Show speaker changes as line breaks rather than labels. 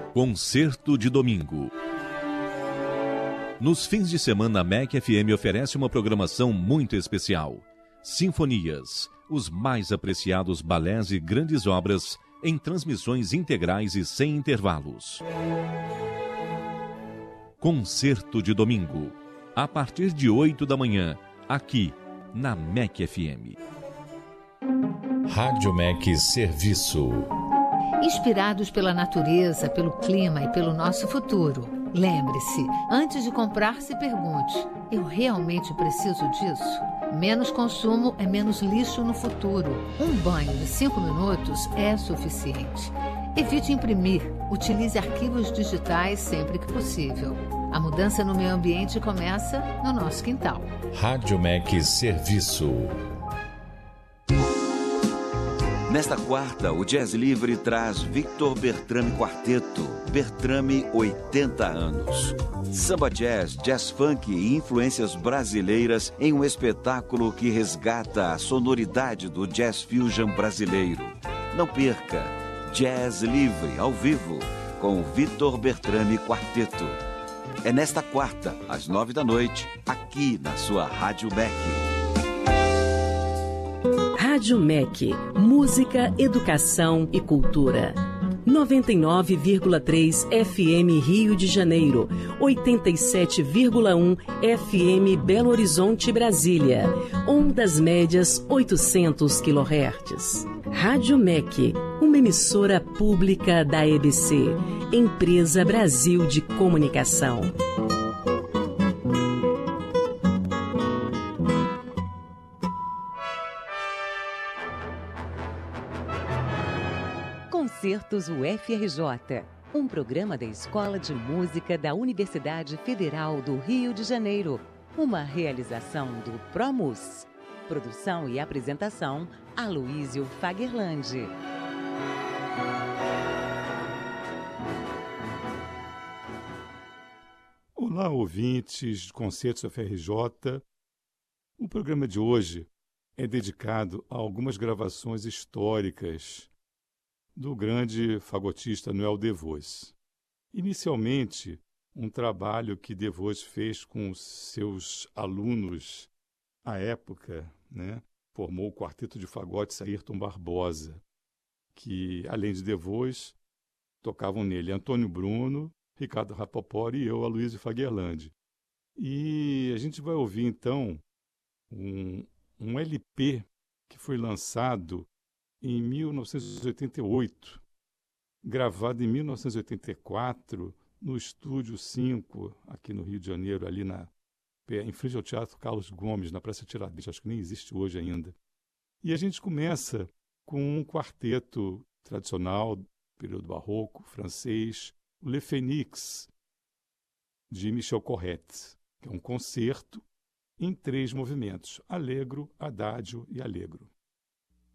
Concerto de domingo. Nos fins de semana, a MEC FM oferece uma programação muito especial. Sinfonias, os mais apreciados balés e grandes obras em transmissões integrais e sem intervalos. Concerto de domingo, a partir de 8 da manhã, aqui na MEC FM.
Rádio MEC Serviço.
Inspirados pela natureza, pelo clima e pelo nosso futuro. Lembre-se, antes de comprar, se pergunte: eu realmente preciso disso? Menos consumo é menos lixo no futuro. Um banho de 5 minutos é suficiente. Evite imprimir. Utilize arquivos digitais sempre que possível. A mudança no meio ambiente começa no nosso quintal.
Rádio MEC Serviço.
Nesta quarta, o Jazz Livre traz Victor Bertrame Quarteto, Bertrame 80 anos. Samba jazz, jazz funk e influências brasileiras em um espetáculo que resgata a sonoridade do jazz fusion brasileiro. Não perca, Jazz Livre ao vivo com Victor Bertrame Quarteto. É nesta quarta, às 9 da noite, aqui na sua Rádio MEC.
Rádio MEC, música, educação e cultura. 99,3 FM Rio de Janeiro, 87,1 FM Belo Horizonte, Brasília. Ondas médias 800 kHz. Rádio MEC, uma emissora pública da EBC, Empresa Brasil de Comunicação.
Concertos UFRJ, um programa da Escola de Música da Universidade Federal do Rio de Janeiro, uma realização do ProMus. Produção e apresentação, Aloísio Fagerlandi.
Olá, ouvintes de Concertos UFRJ. O programa de hoje é dedicado a algumas gravações históricas do grande fagotista Noel Devos. Inicialmente, um trabalho que Devos fez com seus alunos à época, formou o quarteto de fagotes Ayrton Barbosa, que, além de Devos, tocavam nele Antônio Bruno, Ricardo Rapoport e eu, Aloísio Fagerlandi. E a gente vai ouvir, então, um LP que foi lançado em 1988, gravado em 1984, no Estúdio 5, aqui no Rio de Janeiro, ali em frente ao Teatro Carlos Gomes, na Praça Tiradentes, acho que nem existe hoje ainda. E a gente começa com um quarteto tradicional, período barroco, francês, o Le Phénix, de Michel Corrette, que é um concerto em 3 movimentos, allegro, adagio e allegro.